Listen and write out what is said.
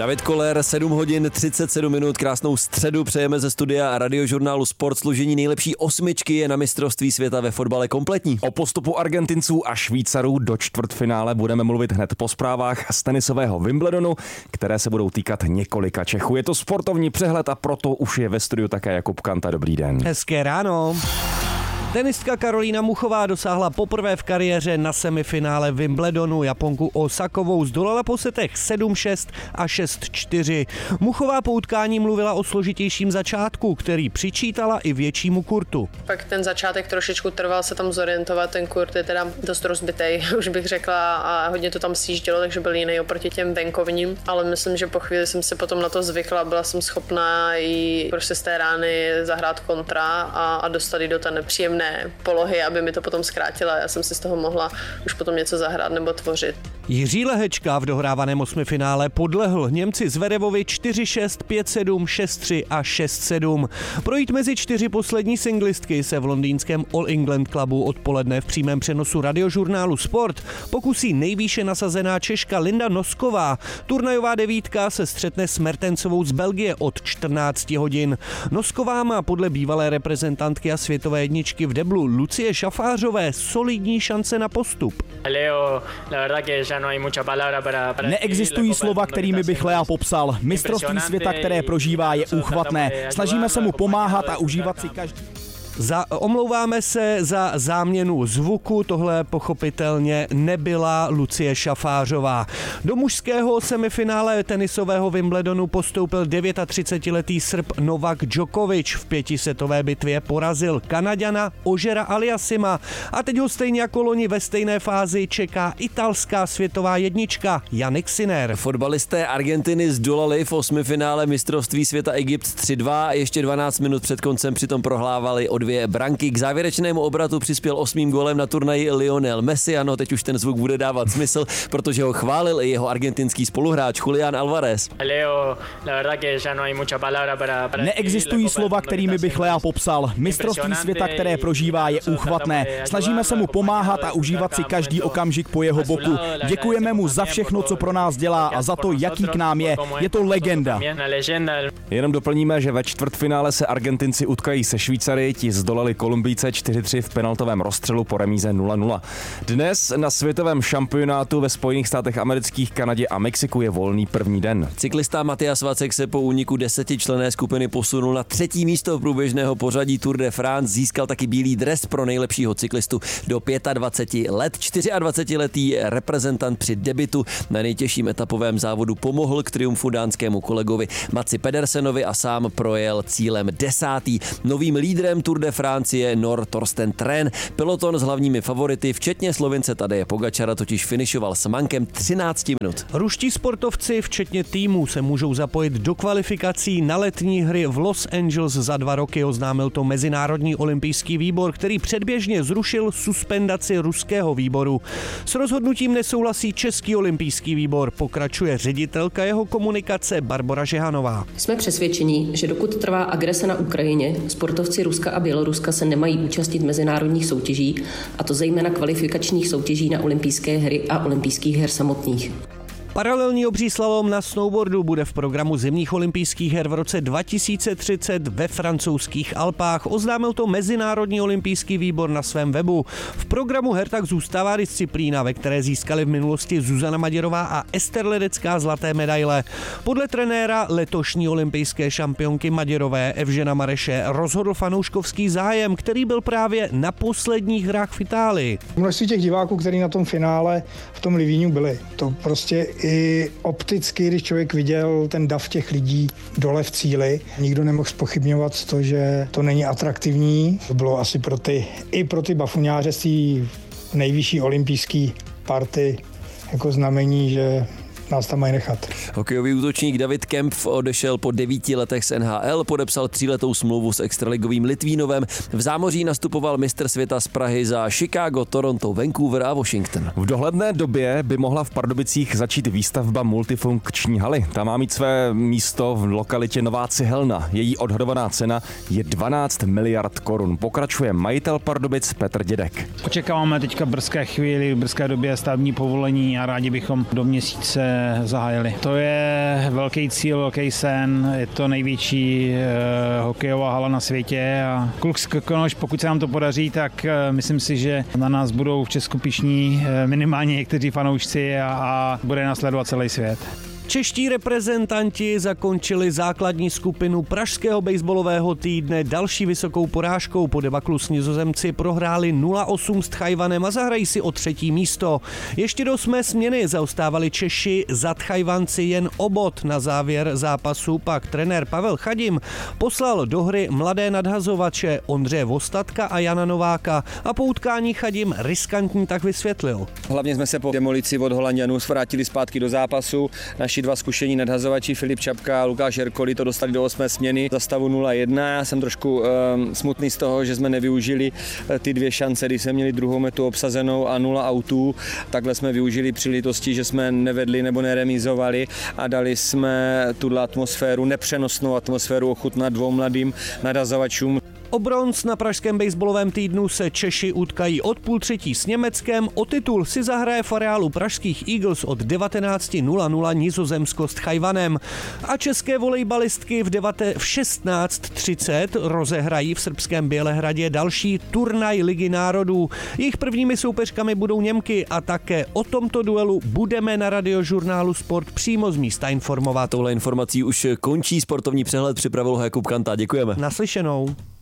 David Koller, 7 hodin 37 minut, krásnou středu přejeme ze studia Radiožurnálu Sport. Složení nejlepší osmičky je na mistrovství světa ve fotbale kompletní. O postupu Argentinců a Švýcarů do čtvrtfinále budeme mluvit hned po zprávách z tenisového Wimbledonu, které se budou týkat několika Čechů. Je to sportovní přehled a proto už je ve studiu také Jakub Kanta. Dobrý den. Hezké ráno. Tenistka Karolína Muchová dosáhla poprvé v kariéře na semifinále Wimbledonu. Japonku Osakovou zdolala po setech 7-6 a 6-4. Muchová po utkání mluvila o složitějším začátku, který přičítala i většímu kurtu. Pak ten začátek trošičku trval se tam zorientovat, ten kurt je teda dost rozbitej, už bych řekla, a hodně to tam sjíždělo, takže byl jiný oproti těm venkovním, ale myslím, že po chvíli jsem se potom na to zvykla, byla jsem schopná i prostě z té rány zahrát kontra a dostat do té nepříjemné polohy, aby mi to potom zkrátila. Já jsem si z toho mohla už potom něco zahrát nebo tvořit. Jiří Lehečka v dohrávaném osmifinále podlehl Němci Zverevovi 4-6, 5-7, 6-3 a 6-7. Projít mezi 4 poslední singlistky se v londýnském All England Clubu odpoledne v přímém přenosu Radiožurnálu Sport pokusí nejvýše nasazená Češka Linda Nosková. Turnajová devítka se střetne s Mertensovou z Belgie od 14 hodin. Nosková má podle bývalé reprezentantky a světové jedničky v deblu Lucie Šafářové solidní šance na postup. Neexistují slova, kterými bych Lea popsal. Mistrovství světa, které prožívá, je úchvatné. Snažíme se mu pomáhat a užívat si každý. Omlouváme se za záměnu zvuku, tohle pochopitelně nebyla Lucie Šafářová. Do mužského semifinále tenisového Wimbledonu postoupil 39letý Srb Novak Djokovic. V 5setové bitvě porazil Kanaďana Ožera Aliassima a teď ho stejně jako loni ve stejné fázi čeká italská světová jednička Jannik Sinner. Fotbalisté Argentiny zdolali v osmifinále mistrovství světa Egypt 3-2, ještě 12 minut před koncem přitom prohlávali o 2 branky. K závěrečnému obratu přispěl 8. gólem na turnaji Lionel Messi. Ano, teď už ten zvuk bude dávat smysl, protože ho chválil i jeho argentinský spoluhráč Julián Alvarez. Neexistují slova, kterými bych Lea popsal. Mistrovství světa, které prožívá, je úchvatné. Snažíme se mu pomáhat a užívat si každý okamžik po jeho boku. Děkujeme mu za všechno, co pro nás dělá a za to, jaký k nám je. Je to legenda. Jenom doplníme, že ve čtvrtfinále se Argentinci utkají se Švýcary, ti zdolali Kolumbijce 4-3 v penaltovém rozstřelu po remíze 0-0. Dnes na světovém šampionátu ve Spojených státech amerických, Kanadě a Mexiku je volný první den. Cyklista Matyas Vacek se po úniku 10členné skupiny posunul na 3. místo průběžného pořadí Tour de France, získal taky bílý dres pro nejlepšího cyklistu do 25 let. 24letý reprezentant při debutu na nejtěžším etapovém závodu pomohl k triumfu dánskému kolegovi Matsi Pedersenovi a sám projel cílem 10. Novým lídrem Tour de France je Nor Torsten Tren. Peloton s hlavními favority, včetně Slovince Tadeje Pogačara, totiž finišoval s mankem 13 minut. Ruští sportovci, včetně týmů, se můžou zapojit do kvalifikací na letní hry v Los Angeles za 2 roky, oznámil to Mezinárodní olympijský výbor, který předběžně zrušil suspendaci ruského výboru. S rozhodnutím nesouhlasí Český olympijský výbor, pokračuje ředitelka jeho komunikace Barbora Žehanová. Jsme přesvědčeni, že dokud trvá agrese na Ukrajině, sportovci Ruska a Běloruska se nemají účastnit mezinárodních soutěží, a to zejména kvalifikačních soutěží na olympijské hry a olympijských her samotných. Paralelní obří slalom na snowboardu bude v programu zimních olympijských her v roce 2030 ve francouzských Alpách. Oznámil to Mezinárodní olympijský výbor na svém webu. V programu her tak zůstává disciplína, ve které získali v minulosti Zuzana Maděrová a Ester Ledecká zlaté medaile. Podle trenéra letošní olympijské šampionky Maděrové Evžena Mareše rozhodl fanouškovský zájem, který byl právě na posledních hrách v Itálii. Množství těch diváků, kteří na tom finále v tom Livíňu byli, to prostě i opticky, když člověk viděl ten dav těch lidí dole v cíli, nikdo nemohl zpochybňovat to, že to není atraktivní. To bylo asi pro ty bafuňáře z té nejvyšší olympijské party jako znamení, že nás tam mají nechat. Hokejový útočník David Kempf odešel po 9 letech z NHL, podepsal 3letou smlouvu s extraligovým Litvínovem. V zámoří nastupoval mistr světa z Prahy za Chicago, Toronto, Vancouver a Washington. V dohledné době by mohla v Pardubicích začít výstavba multifunkční haly. Ta má mít své místo v lokalitě Nová Cihelna. Její odhadovaná cena je 12 miliard korun. Pokračuje majitel Pardubic Petr Dědek. Očekáváme teďka brzké době stavební povolení a rádi bychom do měsíce zahájili. To je velký cíl, velký sen, je to největší hokejová hala na světě a kluk z Krkonoš, pokud se nám to podaří, tak myslím si, že na nás budou v Česku pyšní minimálně někteří fanoušci a bude následovat celý svět. Čeští reprezentanti zakončili základní skupinu pražského baseballového týdne další vysokou porážkou. Po debaklu s Nizozemci prohráli 0-8 s Tchajwanem a zahrají si o 3. místo. Ještě do 8. směny zaostávali Češi, za Tchajwanci jen o bod. Na závěr zápasu pak trenér Pavel Chadim poslal do hry mladé nadhazovače Ondřeje Vostatka a Jana Nováka a po utkání Chadim riskantní tak vysvětlil. Hlavně jsme se po demolici od Holanďanů vrátili zpátky do zápasu. Naši 2 zkušení nadhazovači Filip Čapka a Lukáš Herkoli to dostali do 8. směny za stavu 0-1. Já jsem trošku smutný z toho, že jsme nevyužili ty 2 šance, kdy jsme měli druhou metu obsazenou a 0 autů. Takhle jsme využili příležitosti, že jsme nevedli nebo neremizovali a dali jsme tuhle atmosféru, nepřenosnou atmosféru ochutnat 2 mladým nadhazovačům. O bronz na pražském baseballovém týdnu se Češi utkají od 2:30 s Německem, o titul si zahraje v areálu pražských Eagles od 19:00 Nizozemsko s Tchajwanem a české volejbalistky v 16:30 rozehrají v srbském Bělehradě další turnaj Ligy národů. Jejich prvními soupeřkami budou Němky a také o tomto duelu budeme na Radiožurnálu Sport přímo z místa informovat. Touhle informací už končí sportovní přehled, připravil ho Jakub Kanta. Děkujeme. Naslyšenou.